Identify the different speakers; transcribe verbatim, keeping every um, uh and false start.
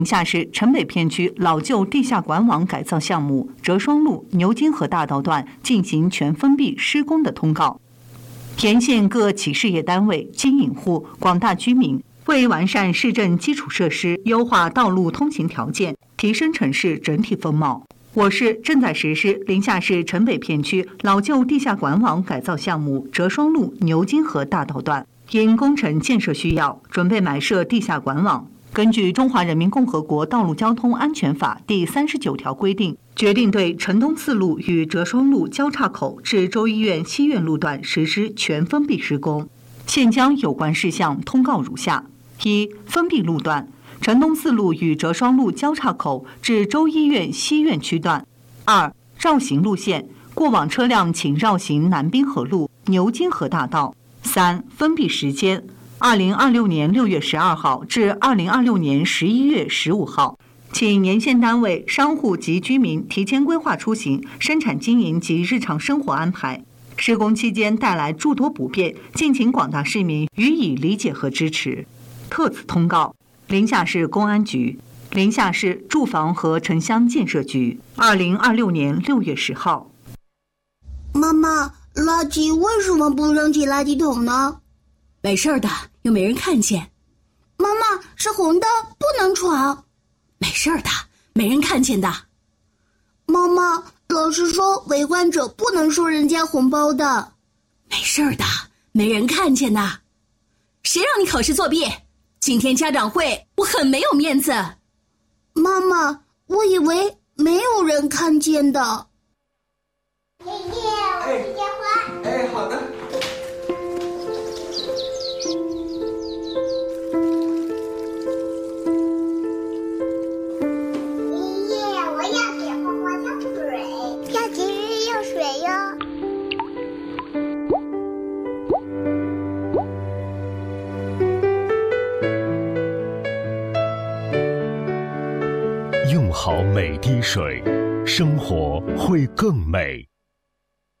Speaker 1: 宁夏市城北片区老旧地下管网改造项目折双路牛津河大道段进行全封闭施工的通告。沿线各企事业单位、经营户、广大居民为完善市政基础设施、优化道路通行条件、提升城市整体风貌，我市正在实施宁夏市城北片区老旧地下管网改造项目折双路牛津河大道段，因工程建设需要，准备埋设地下管网。根据《中华人民共和国道路交通安全法》第三十九条规定，决定对城东四路与折双路交叉口至州医院西苑路段实施全封闭施工。现将有关事项通告如下：一、封闭路段，城东四路与折双路交叉口至州医院西苑区段；二、绕行路线，过往车辆请绕行南滨河路、牛津河大道；三、封闭时间。二零二六年六月十二号至二零二六年十一月十五号，请沿线单位、商户及居民提前规划出行、生产经营及日常生活安排。施工期间带来诸多不便，敬请广大市民予以理解和支持。特此通告：宁夏市公安局、宁夏市住房和城乡建设局，二零二六年六月十号。
Speaker 2: 妈妈，垃圾为什么不扔进垃圾桶呢？
Speaker 3: 没事的，又没人看见。
Speaker 2: 妈妈，是红灯，不能闯。
Speaker 3: 没事的，没人看见的。
Speaker 2: 妈妈，老师说违规者不能收人家红包的。
Speaker 3: 没事的，没人看见的。谁让你考试作弊？今天家长会，我很没有面子。
Speaker 2: 妈妈，我以为没有人看见的。
Speaker 4: 爷爷，我去电话。
Speaker 5: 哎，好的。
Speaker 6: 用好每滴水，生活会更美。